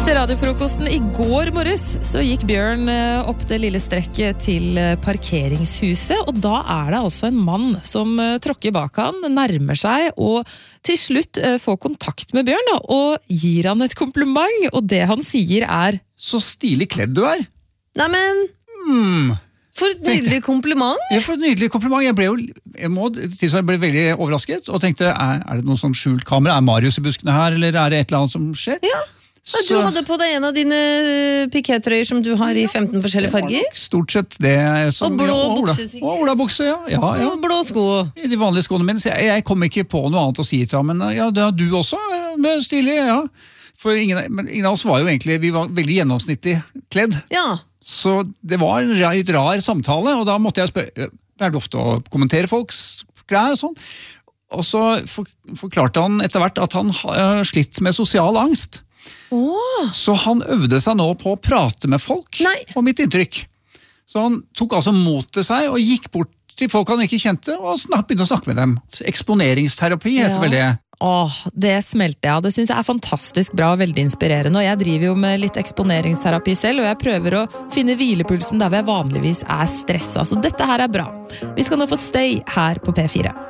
Etter radiofrokosten i går morges så gikk Bjørn opp det lille strekket til parkeringshuset, og da det altså en mann som tråkker bak han, nærmer seg og til slutt får kontakt med Bjørn da, og gir han et kompliment, og det han sier Så stilig kledd du Neimen, for et nydelig kompliment. Ja, for et nydelig kompliment. Jeg ble veldig overrasket og tenkte, det noe sånn skjult kamera? Marius i buskene her, eller det et eller annet som skjer? Ja. Du hadde på deg en av dine pikétrøyer som du har i 15 forskjellige farger. Stort sett det som... Og blå bukse, sikkert. Og Ola-bukse, ja. Og blå sko. I de vanlige skoene mine. Jeg kom ikke på noe annet å si til ham, men ja, det har du også, stilig, ja. For ingen av oss var jo egentlig, vi var veldig gjennomsnittlig kledd. Ja. Så det var en litt rar samtale, og da måtte jeg spørre, det ofte å kommentere folks klær og sånn. Og så forklarte han etter hvert at han har slitt med sosial angst. Så han øvde seg nå på å prate med folk, på mitt inntrykk. Så han tok altså mot til seg og gikk bort til folk han ikke kjente, og begynte å snakke med dem. Eksponeringsterapi heter vel det. Det smelter jeg. Det synes jeg fantastisk bra og veldig inspirerende. Og jeg driver jo med litt eksponeringsterapi selv, og jeg prøver å finne hvilepulsen der hvor jeg vanligvis stresset. Så dette her bra. Vi skal nå få Stay her på P4.